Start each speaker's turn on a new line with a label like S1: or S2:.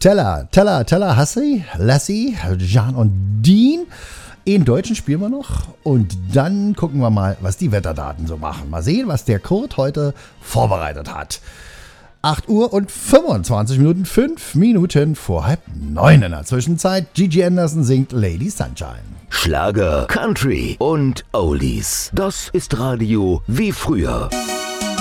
S1: Teller, Hassi, Lassie, Jan und Dean. In Deutschen spielen wir noch und dann gucken wir mal, was die Wetterdaten so machen. Mal sehen, was der Kurt heute vorbereitet hat. 8 Uhr und 25 Minuten, 5 Minuten vor 8:30 in der Zwischenzeit. Gigi Anderson singt Lady Sunshine.
S2: Schlager, Country und Oldies. Das ist Radio wie früher.